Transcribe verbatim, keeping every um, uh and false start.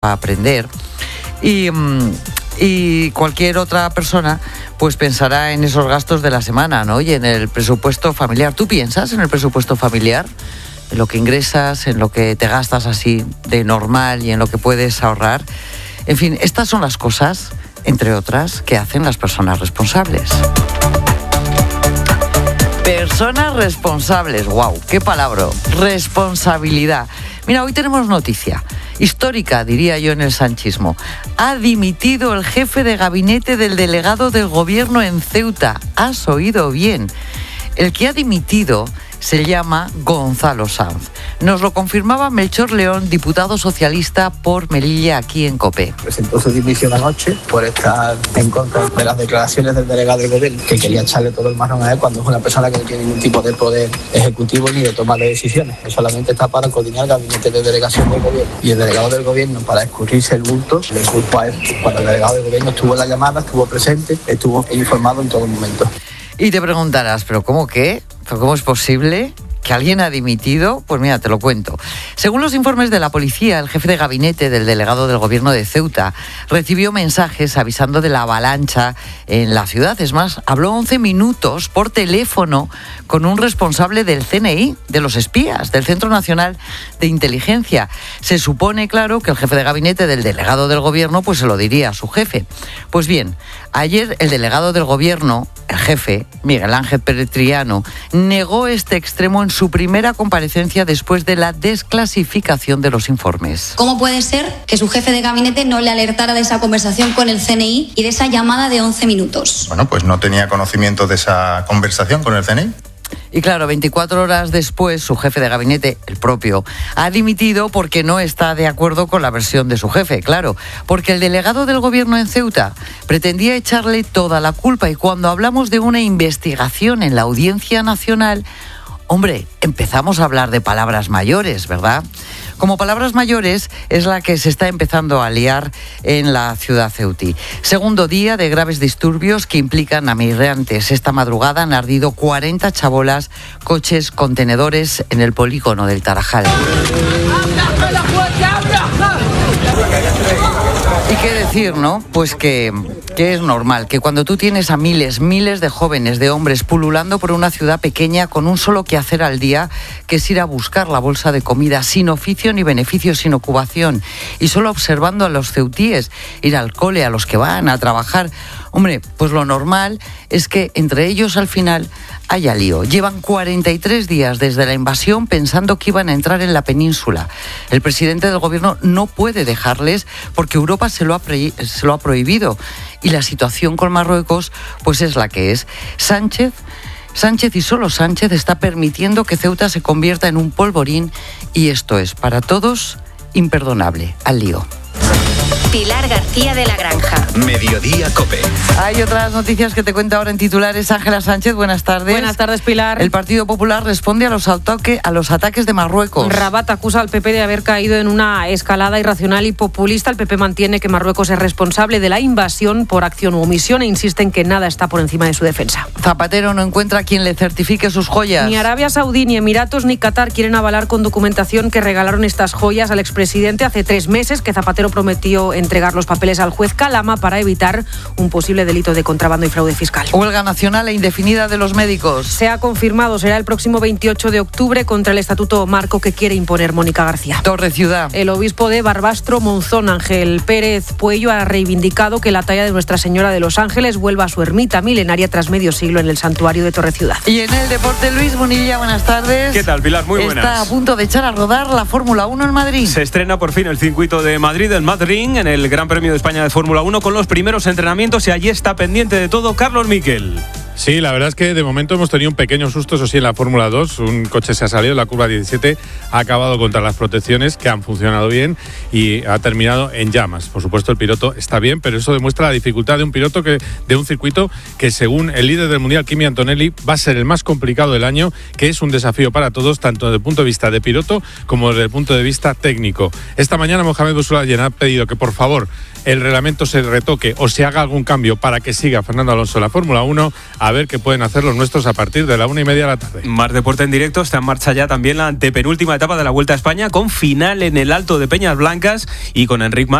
a aprender. Y, y cualquier otra persona pues pensará en esos gastos de la semana, ¿no? Y en el presupuesto familiar. ¿Tú piensas en el presupuesto familiar? En lo que ingresas, en lo que te gastas así de normal y en lo que puedes ahorrar. En fin, estas son las cosas, entre otras, que hacen las personas responsables. Personas responsables, wow, qué palabra, responsabilidad. Mira, hoy tenemos noticia histórica, diría yo, en el sanchismo. Ha dimitido el jefe de gabinete del delegado del gobierno en Ceuta. Has oído bien. El que ha dimitido se llama Gonzalo Sanz. Nos lo confirmaba Melchor León, diputado socialista por Melilla, aquí en COPE. Presentó su dimisión anoche por estar en contra de las declaraciones del delegado del gobierno, que quería echarle todo el marrón a él cuando es una persona que no tiene ningún tipo de poder ejecutivo ni de toma de decisiones. Él solamente está para coordinar el gabinete de delegación del gobierno. Y el delegado del gobierno, para escurrirse el bulto, le culpó a él. Cuando el delegado del gobierno estuvo en la llamada, estuvo presente, estuvo informado en todo momento. Y te preguntarás, ¿pero cómo qué? ¿Pero cómo es posible que alguien ha dimitido? Pues mira, te lo cuento. Según los informes de la policía, el jefe de gabinete del delegado del gobierno de Ceuta recibió mensajes avisando de la avalancha en la ciudad. Es más, habló once minutos por teléfono con un responsable del C N I, de los espías, del Centro Nacional de Inteligencia. Se supone, claro, que el jefe de gabinete del delegado del gobierno pues se lo diría a su jefe. Pues bien, ayer el delegado del gobierno, el jefe, Miguel Ángel Pérez Triano, negó este extremo en su primera comparecencia después de la desclasificación de los informes. ¿Cómo puede ser que su jefe de gabinete no le alertara de esa conversación con el C N I y de esa llamada de once minutos? Bueno, pues no tenía conocimiento de esa conversación con el C N I. Y claro, veinticuatro horas después, su jefe de gabinete, el propio, ha dimitido porque no está de acuerdo con la versión de su jefe, claro, porque el delegado del gobierno en Ceuta pretendía echarle toda la culpa y cuando hablamos de una investigación en la Audiencia Nacional, hombre, empezamos a hablar de palabras mayores, ¿verdad? Como palabras mayores es la que se está empezando a liar en la ciudad ceutí. Segundo día de graves disturbios que implican a migrantes. Esta madrugada han ardido cuarenta chabolas, coches, contenedores en el polígono del Tarajal. ¿Y qué decir, no? Pues que, que es normal, que cuando tú tienes a miles, miles de jóvenes, de hombres pululando por una ciudad pequeña con un solo quehacer al día, que es ir a buscar la bolsa de comida sin oficio ni beneficio, sin ocupación, y solo observando a los ceutíes ir al cole, a los que van a trabajar, hombre, pues lo normal es que entre ellos al final haya lío. Llevan cuarenta y tres días desde la invasión pensando que iban a entrar en la península. El presidente del gobierno no puede dejarles porque Europa se lo ha, pre- se lo ha prohibido. Y la situación con Marruecos pues es la que es. Sánchez, Sánchez y solo Sánchez está permitiendo que Ceuta se convierta en un polvorín y esto es para todos imperdonable. Al lío. Pilar García de la Granja. Mediodía COPE. Hay otras noticias que te cuento ahora en titulares. Ángela Sánchez, buenas tardes. Buenas tardes, Pilar. El Partido Popular responde a los, ataque, a los ataques de Marruecos. Rabat acusa al P P de haber caído en una escalada irracional y populista. El P P mantiene que Marruecos es responsable de la invasión por acción u omisión e insiste en que nada está por encima de su defensa. Zapatero no encuentra quien le certifique sus joyas. Ni Arabia Saudí, ni Emiratos, ni Qatar quieren avalar con documentación que regalaron estas joyas al expresidente. Hace tres meses que Zapatero prometió entregar los papeles al juez Calama para evitar un posible delito de contrabando y fraude fiscal. Huelga nacional e indefinida de los médicos. Se ha confirmado, será el próximo veintiocho de octubre contra el estatuto marco que quiere imponer Mónica García. Torre Ciudad. El obispo de Barbastro Monzón, Ángel Pérez Puello, ha reivindicado que la talla de Nuestra Señora de los Ángeles vuelva a su ermita milenaria tras medio siglo en el santuario de Torre Ciudad. Y en el deporte, Luis Bonilla, buenas tardes. ¿Qué tal, Pilar? Muy buenas. Está a punto de echar a rodar la Fórmula uno en Madrid. Se estrena por fin el circuito de Madrid, el Madrid, en el Gran Premio de España de Fórmula uno con los primeros entrenamientos y allí está pendiente de todo Carlos Miquel. Sí, la verdad es que de momento hemos tenido un pequeño susto, eso sí, en la Fórmula dos. Un coche se ha salido en la curva diecisiete, ha acabado contra las protecciones, que han funcionado bien, y ha terminado en llamas. Por supuesto, el piloto está bien, pero eso demuestra la dificultad de un piloto, que de un circuito que, según el líder del Mundial, Kimi Antonelli, va a ser el más complicado del año, que es un desafío para todos, tanto desde el punto de vista de piloto como desde el punto de vista técnico. Esta mañana Mohamed Boussoulayen ha pedido que, por favor, el reglamento se retoque o se haga algún cambio para que siga Fernando Alonso en la Fórmula uno, a ver qué pueden hacer los nuestros a partir de la una y media de la tarde. Más deporte en directo, está en marcha ya también la antepenúltima etapa de la Vuelta a España, con final en el Alto de Peñas Blancas y con Enric Mas